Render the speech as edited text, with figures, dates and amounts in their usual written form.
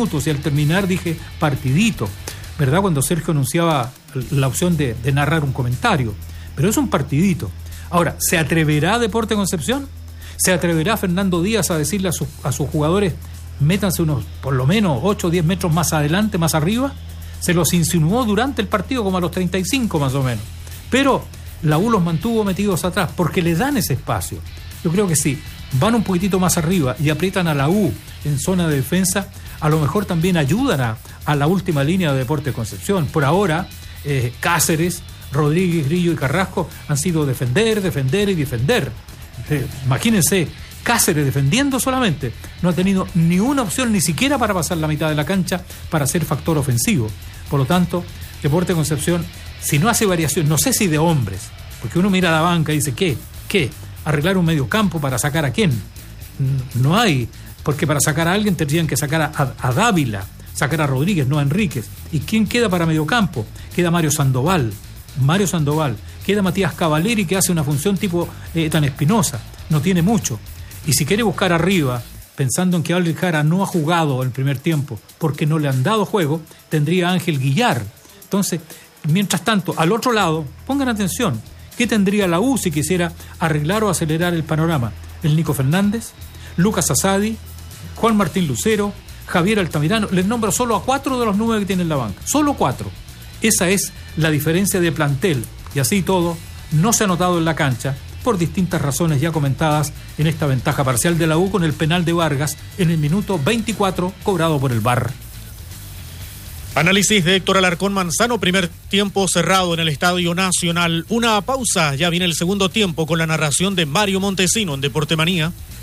minutos y al terminar dije partidito, ¿verdad? Cuando Sergio anunciaba la opción de narrar un comentario. Pero es un partidito. Ahora, ¿se atreverá Deportes Concepción? ¿Se atreverá Fernando Díaz a decirle a sus jugadores, métanse unos, por lo menos, 8 o 10 metros más adelante, más arriba? Se los insinuó durante el partido, como a los 35 más o menos. Pero la U los mantuvo metidos atrás, porque le dan ese espacio. Yo creo que sí, van un poquitito más arriba y aprietan a la U en zona de defensa, a lo mejor también ayudan a la última línea de Deportes Concepción. Por ahora, Cáceres, Rodríguez, Grillo y Carrasco han sido defender y defender. Imagínense, Cáceres defendiendo solamente, no ha tenido ni una opción ni siquiera para pasar la mitad de la cancha para ser factor ofensivo. Por lo tanto, Deportes Concepción, si no hace variación, no sé si de hombres, porque uno mira a la banca y dice, ¿qué? ¿Arreglar un medio campo para sacar a quién? No hay, porque para sacar a alguien tendrían que sacar a Dávila, sacar a Rodríguez, no a Enríquez. ¿Y quién queda para medio campo? Queda Mario Sandoval, queda Matías Cavaleri, que hace una función tipo Tan Espinosa, no tiene mucho. Y si quiere buscar arriba, pensando en que Albert Jara no ha jugado el primer tiempo porque no le han dado juego, tendría a Ángel Guillar. Entonces, mientras tanto, al otro lado, pongan atención, ¿qué tendría la U si quisiera arreglar o acelerar el panorama? El Nico Fernández, Lucas Asadi, Juan Martín Lucero, Javier Altamirano. Les nombro solo a 4 de los 9 que tiene en la banca, solo 4. Esa es la diferencia de plantel, y así todo no se ha notado en la cancha por distintas razones ya comentadas en esta ventaja parcial de la U con el penal de Vargas en el minuto 24 cobrado por el VAR. Análisis de Héctor Alarcón Manzano, primer tiempo cerrado en el Estadio Nacional. Una pausa, ya viene el segundo tiempo con la narración de Mario Montesino en Deporte Manía.